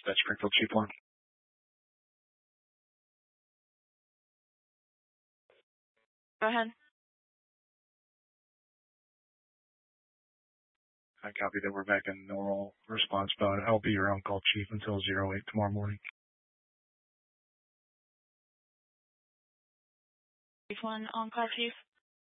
Dispatch Springfield, Chief 1. Go ahead. I copy that. We're back in normal response mode. I'll be your on-call chief until 08 tomorrow morning. Chief 1, on-call chief.